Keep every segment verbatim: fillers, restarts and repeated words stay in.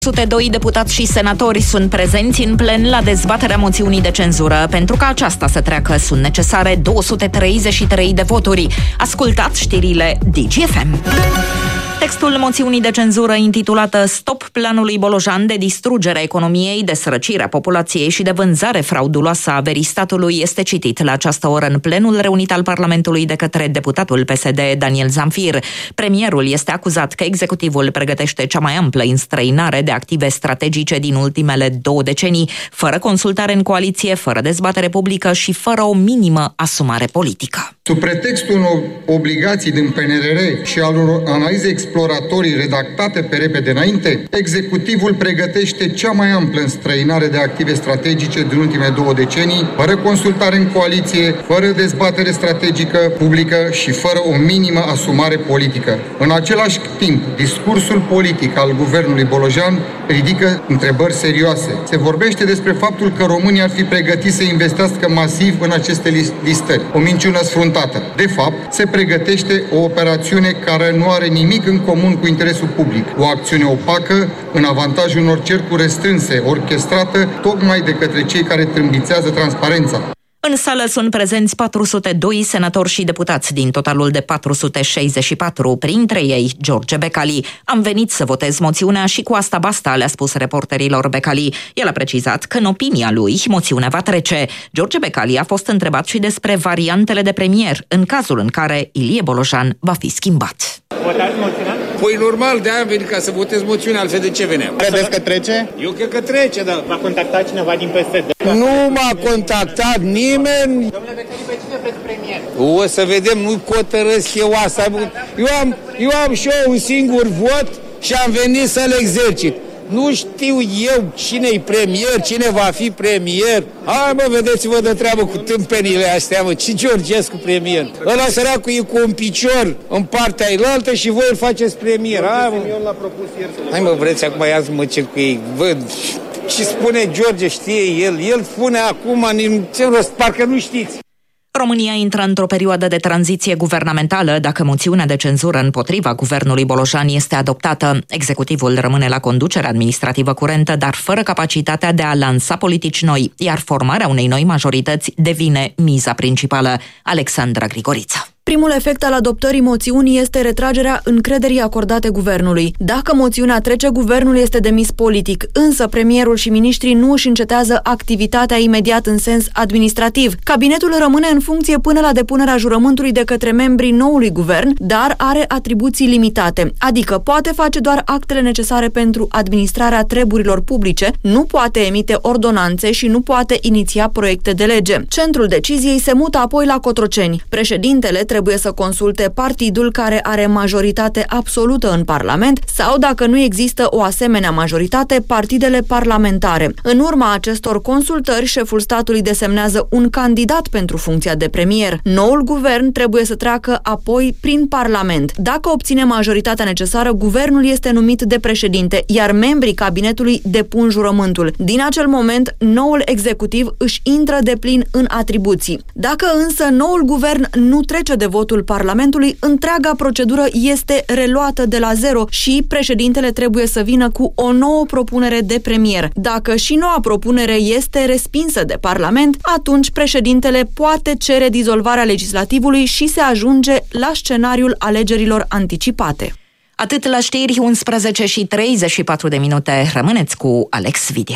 o sută doi deputați și senatori sunt prezenți în plen la dezbaterea moțiunii de cenzură. Pentru ca aceasta să treacă, sunt necesare două sute treizeci și trei de voturi. Ascultați știrile D G F M. Textul moțiunii de cenzură intitulată Stop planului Bolojan de distrugere a economiei, de sărăcire a populației și de vânzare frauduloasă a averii statului este citit la această oră în plenul reunit al Parlamentului de către deputatul P S D Daniel Zamfir. Premierul este acuzat că executivul pregătește cea mai amplă înstrăinare de active strategice din ultimele două decenii, fără consultare în coaliție, fără dezbatere publică și fără o minimă asumare politică. Sub pretextul unor obligații din P N R R și al unor analize exploratorii redactate pe repede înainte, executivul pregătește cea mai amplă înstrăinare de active strategice din ultimele două decenii, fără consultare în coaliție, fără dezbatere strategică publică și fără o minimă asumare politică. În același timp, discursul politic al guvernului Bolojan ridică întrebări serioase. Se vorbește despre faptul că românii ar fi pregătiți să investească masiv în aceste listări. O minciună sfruntată. De fapt, se pregătește o operațiune care nu are nimic în comun cu interesul public. O acțiune opacă, în avantajul unor cercuri restrânse, orchestrată tocmai de către cei care trâmbițează transparența. În sală sunt prezenți patru sute doi senatori și deputați din totalul de patru sute șaizeci și patru, printre ei George Becali. Am venit să votez moțiunea și cu asta basta, le-a spus reporterilor Becali. El a precizat că în opinia lui moțiunea va trece. George Becali a fost întrebat și despre variantele de premier în cazul în care Ilie Bolojan va fi schimbat. Votați moțiunea? Păi normal, de-aia am venit ca să votez moțiunea, altfel de ce veneam? Credeți că trece? Eu cred că trece, da. V-a contactat cineva din P S D? Nu m-a contactat nimeni. Domnule Becali, pe cine vreți premier? O să vedem, nu cotărăsc eu asta. Eu am, eu am și eu un singur vot și am venit să-l exercit. Nu știu eu cine-i premier, cine va fi premier. Hai mă, vedeți-vă de treabă cu tâmpenile astea, mă. Ce Georgescu premier? Ăla săracul e cu un picior în partea ailaltă și voi îl faceți premier. Hai mă, Hai mă, vreți acum ia-ți mă ce cu ei. Văd ce spune George, știe el. El spune acum, ce rost, parcă nu știți. România intră într-o perioadă de tranziție guvernamentală dacă moțiunea de cenzură împotriva guvernului Bolojan este adoptată. Executivul rămâne la conducerea administrativă curentă, dar fără capacitatea de a lansa politici noi, iar formarea unei noi majorități devine miza principală. Alexandra Grigorița. Primul efect al adoptării moțiunii este retragerea încrederii acordate guvernului. Dacă moțiunea trece, guvernul este demis politic, însă premierul și miniștrii nu își încetează activitatea imediat în sens administrativ. Cabinetul rămâne în funcție până la depunerea jurământului de către membrii noului guvern, dar are atribuții limitate, adică poate face doar actele necesare pentru administrarea treburilor publice, nu poate emite ordonanțe și nu poate iniția proiecte de lege. Centrul deciziei se mută apoi la Cotroceni. Președintele trebuie să consulte partidul care are majoritate absolută în Parlament sau, dacă nu există o asemenea majoritate, partidele parlamentare. În urma acestor consultări, șeful statului desemnează un candidat pentru funcția de premier. Noul guvern trebuie să treacă apoi prin Parlament. Dacă obține majoritatea necesară, guvernul este numit de președinte, iar membrii cabinetului depun jurământul. Din acel moment, noul executiv își intră de plin în atribuții. Dacă însă noul guvern nu trece de votul Parlamentului, întreaga procedură este reluată de la zero și președintele trebuie să vină cu o nouă propunere de premier. Dacă și noua propunere este respinsă de Parlament, atunci președintele poate cere dizolvarea legislativului și se ajunge la scenariul alegerilor anticipate. Atât la știri, unsprezece și treizeci și patru de minute. Rămâneți cu Alex Videa.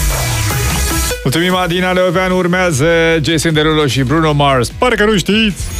Mulțumim, Adina Leoveanu. Urmează Jason Derulo și Bruno Mars. Pare că nu știți!